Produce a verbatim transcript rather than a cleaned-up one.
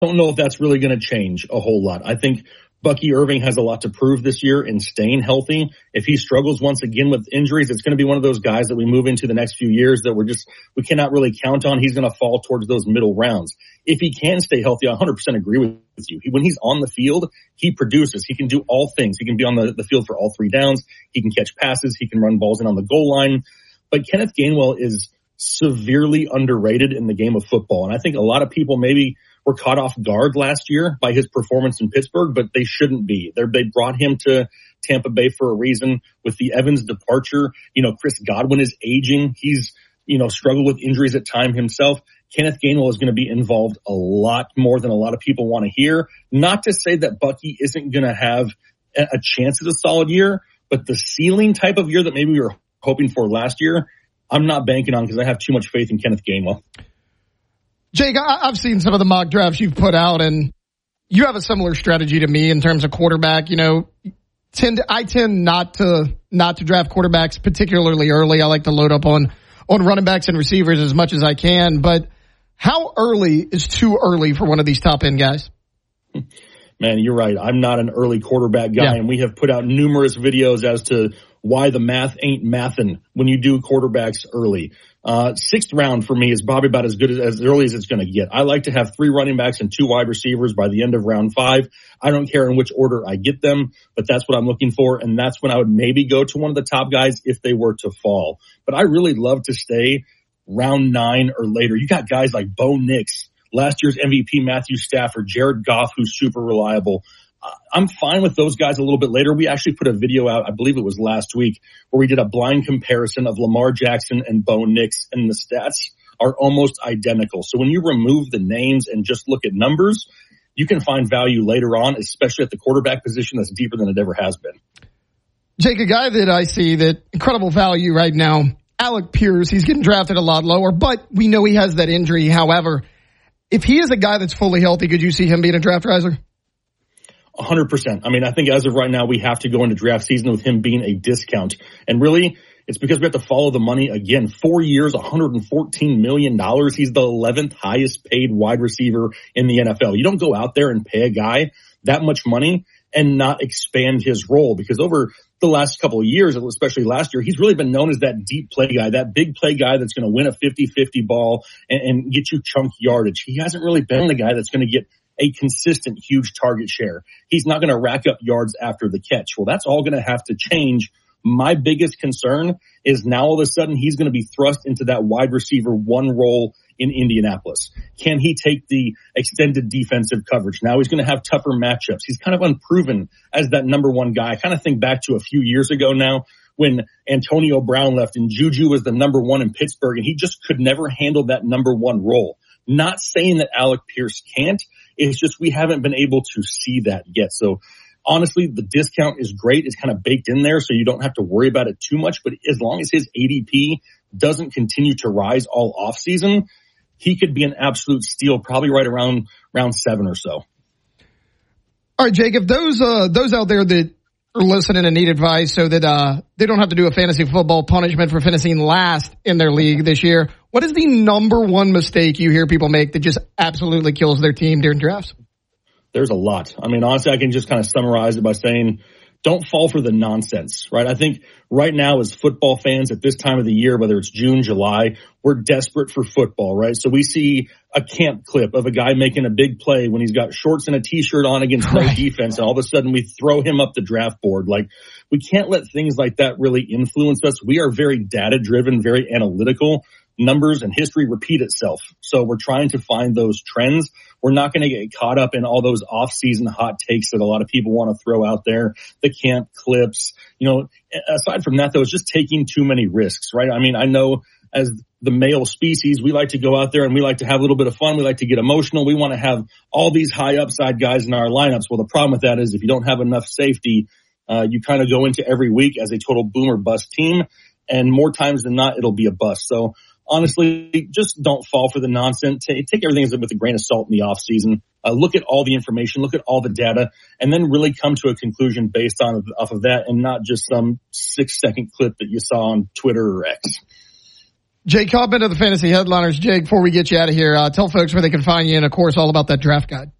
don't know if that's really going to change a whole lot. I think Bucky Irving has a lot to prove this year in staying healthy. If he struggles once again with injuries, it's going to be one of those guys that we move into the next few years that we're just, we cannot really count on. He's going to fall towards those middle rounds. If he can stay healthy, I one hundred percent agree with you. When he's on the field, he produces. He can do all things. He can be on the, the field for all three downs. He can catch passes. He can run balls in on the goal line. But Kenneth Gainwell is severely underrated in the game of football. And I think a lot of people maybe were caught off guard last year by his performance in Pittsburgh, but they shouldn't be. They're, they brought him to Tampa Bay for a reason. With the Evans departure, you know, Chris Godwin is aging. He's, you know, struggled with injuries at time himself. Kenneth Gainwell is going to be involved a lot more than a lot of people want to hear. Not to say that Bucky isn't going to have a, a chance at a solid year, but the ceiling type of year that maybe we were hoping for last year, I'm not banking on because I have too much faith in Kenneth Gainwell. Jake, I've seen some of the mock drafts you've put out, and you have a similar strategy to me in terms of quarterback. You know, tend to, I tend not to not to draft quarterbacks particularly early. I like to load up on on running backs and receivers as much as I can. But how early is too early for one of these top end guys? Man, you're right. I'm not an early quarterback guy, yeah. And we have put out numerous videos as to why the math ain't mathin' when you do quarterbacks early. Uh, sixth round for me is probably about as good as, as early as it's going to get. I like to have three running backs and two wide receivers by the end of round five. I don't care in which order I get them, but that's what I'm looking for. And that's when I would maybe go to one of the top guys if they were to fall. But I really love to stay round nine or later. You got guys like Bo Nix, last year's M V P Matthew Stafford, Jared Goff, who's super reliable. I'm fine with those guys a little bit later. We actually put a video out, I believe it was last week, where we did a blind comparison of Lamar Jackson and Bo Nix, and the stats are almost identical. So when you remove the names and just look at numbers, you can find value later on, especially at the quarterback position that's deeper than it ever has been. Jake, a guy that I see that incredible value right now, Alec Pierce, he's getting drafted a lot lower, but we know he has that injury. However, if he is a guy that's fully healthy, could you see him being a draft riser? one hundred percent. I mean, I think as of right now, we have to go into draft season with him being a discount. And really, it's because we have to follow the money again. Four years, one hundred fourteen million dollars. He's the eleventh highest paid wide receiver in the N F L. You don't go out there and pay a guy that much money and not expand his role, because over the last couple of years, especially last year, he's really been known as that deep play guy, that big play guy that's going to win a fifty-fifty ball and, and get you chunk yardage. He hasn't really been the guy that's going to get a consistent huge target share. He's not going to rack up yards after the catch. Well, that's all going to have to change. My biggest concern is now all of a sudden he's going to be thrust into that wide receiver one role in Indianapolis. Can he take the extended defensive coverage? Now he's going to have tougher matchups. He's kind of unproven as that number one guy. I kind of think back to a few years ago now when Antonio Brown left and Juju was the number one in Pittsburgh, and he just could never handle that number one role. Not saying that Alec Pierce can't. It's just we haven't been able to see that yet. So honestly, the discount is great. It's kind of baked in there, so you don't have to worry about it too much. But as long as his A D P doesn't continue to rise all off season, he could be an absolute steal, probably right around round seven or so. All right, Jake, if those, uh, those out there that are listening and need advice so that, uh, they don't have to do a fantasy football punishment for finishing last in their league this year, what is the number one mistake you hear people make that just absolutely kills their team during drafts? There's a lot. I mean, honestly, I can just kind of summarize it by saying, don't fall for the nonsense, right? I think right now as football fans at this time of the year, whether it's June, July, we're desperate for football, right? So we see a camp clip of a guy making a big play when he's got shorts and a t-shirt on against no defense, and all of a sudden we throw him up the draft board. Like, we can't let things like that really influence us. We are very data driven, very analytical. Numbers and history repeat itself. So we're trying to find those trends. We're not going to get caught up in all those off-season hot takes that a lot of people want to throw out there, the camp clips. You know, aside from that, though, it's just taking too many risks, right? I mean, I know as the male species, we like to go out there and we like to have a little bit of fun. We like to get emotional. We want to have all these high upside guys in our lineups. Well, the problem with that is if you don't have enough safety, uh, you kind of go into every week as a total boom or bust team. And more times than not, it'll be a bust. So honestly, just don't fall for the nonsense. Take everything with a grain of salt in the off season. Uh, look at all the information, look at all the data, and then really come to a conclusion based on off of that, and not just some six second clip that you saw on Twitter or X. Jake Kaufman of the Fantasy Headliners. Jake, before we get you out of here, uh, tell folks where they can find you and, of course, all about that draft guide.